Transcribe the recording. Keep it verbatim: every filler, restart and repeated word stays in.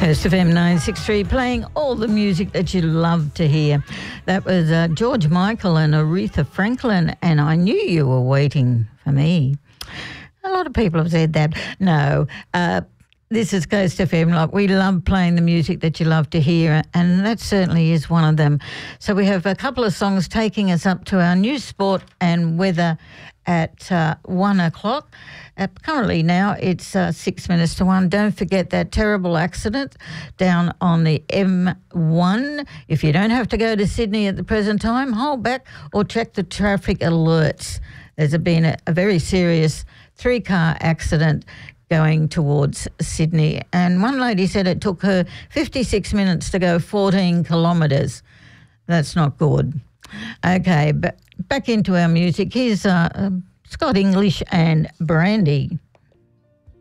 Coast F M nine sixty-three, playing all the music that you love to hear. That was uh, George Michael and Aretha Franklin, and I Knew You Were Waiting for Me. A lot of people have said that. No, uh, this is Coast F M. Like, we love playing the music that you love to hear, and that certainly is one of them. So we have a couple of songs taking us up to our news, sport and weather at uh, one o'clock. Uh, currently now it's uh, six minutes to one. Don't forget that terrible accident down on the M one. If you don't have to go to Sydney at the present time, hold back or check the traffic alerts. There's been a, a very serious three-car accident going towards Sydney, and one lady said it took her fifty-six minutes to go fourteen kilometres. That's not good. Okay, but back into our music. Here's uh, Scott English and Brandy.